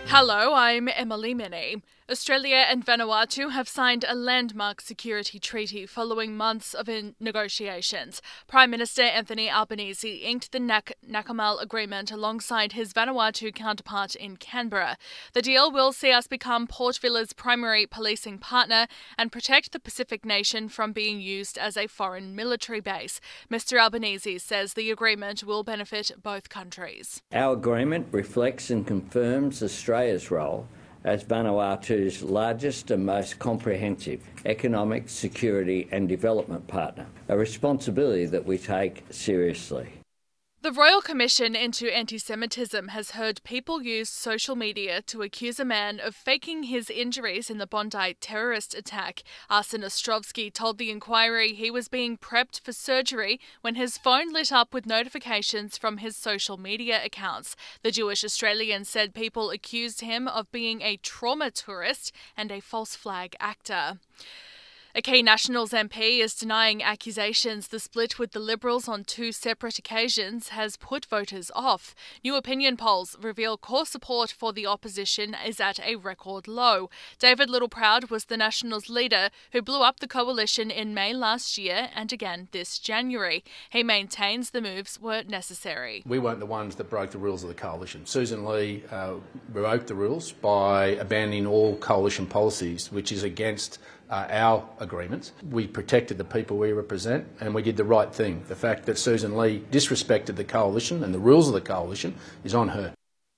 Hello, I'm Emily Minnie. Australia and Vanuatu have signed a landmark security treaty following months of negotiations. Prime Minister Anthony Albanese inked the Nakamal Agreement alongside his Vanuatu counterpart in Canberra. The deal will see us become Port Villa's primary policing partner and protect the Pacific nation from being used as a foreign military base. Mr Albanese says the agreement will benefit both countries. Our agreement reflects and confirms Australia's role as Vanuatu's largest and most comprehensive economic, security and development partner, a responsibility that we take seriously. The Royal Commission into Anti-Semitism has heard people use social media to accuse a man of faking his injuries in the Bondi terrorist attack. Arsen Ostrovsky told the inquiry he was being prepped for surgery when his phone lit up with notifications from his social media accounts. The Jewish Australian said people accused him of being a trauma tourist and a false flag actor. A key Nationals MP is denying accusations the split with the Liberals on two separate occasions has put voters off. New opinion polls reveal core support for the opposition is at a record low. David Littleproud was the Nationals leader who blew up the coalition in May last year and again this January. He maintains the moves were necessary. We weren't the ones that broke the rules of the coalition. Susan Lee broke the rules by abandoning all coalition policies, which is against our agreements. We protected the people we represent and we did the right thing. The fact that Susan Lee disrespected the coalition and the rules of the coalition is on her.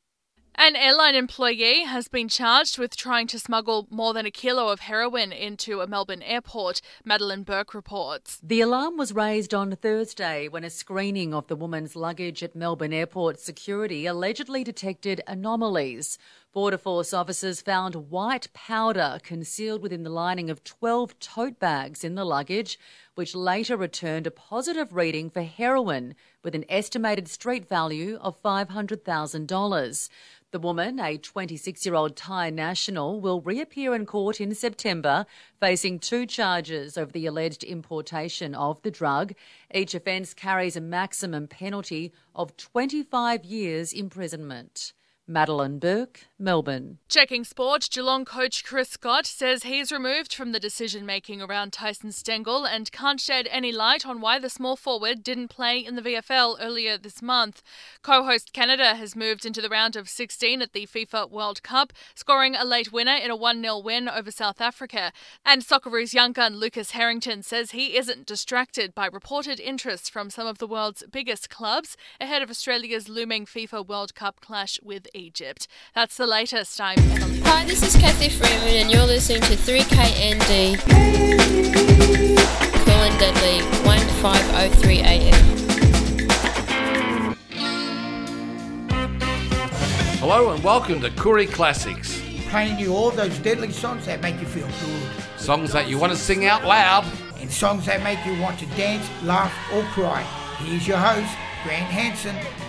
An airline employee has been charged with trying to smuggle more than a kilo of heroin into a Melbourne airport, Madeline Burke reports. The alarm was raised on Thursday when a screening of the woman's luggage at Melbourne Airport security allegedly detected anomalies. Border Force officers found white powder concealed within the lining of 12 tote bags in the luggage, which later returned a positive reading for heroin with an estimated street value of $500,000. The woman, a 26-year-old Thai national, will reappear in court in September, facing 2 charges over the alleged importation of the drug. Each offence carries a maximum penalty of 25 years imprisonment. Madeline Burke, Melbourne. Checking sport, Geelong coach Chris Scott says he's removed from the decision-making around Tyson Stengel and can't shed any light on why the small forward didn't play in the VFL earlier this month. Co-host Canada has moved into the round of 16 at the FIFA World Cup, scoring a late winner in a 1-0 win over South Africa. And Socceroos young gun Lucas Harrington says he isn't distracted by reported interest from some of the world's biggest clubs ahead of Australia's looming FIFA World Cup clash with Egypt. That's the latest. I'm Emily. Hi, this is Kathy Freeman and you're listening to 3KND. Cool and Deadly, 1503 AM. Hello and welcome to Koori Classics. Playing you all those deadly songs that make you feel good. Songs that you want to sing out loud. And songs that make you want to dance, laugh or cry. Here's your host, Grant Hanson.